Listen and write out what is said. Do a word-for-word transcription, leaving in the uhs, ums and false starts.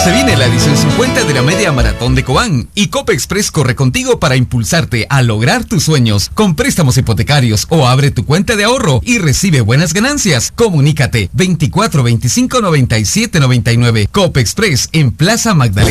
Se viene la edición cincuenta de la Media Maratón de Cobán y Copa Express corre contigo para impulsarte a lograr tus sueños con préstamos hipotecarios o abre tu cuenta de ahorro y recibe buenas ganancias. Comunícate veinticuatro veinticinco noventa y siete noventa y nueve. Copa Express en Plaza Magdalena.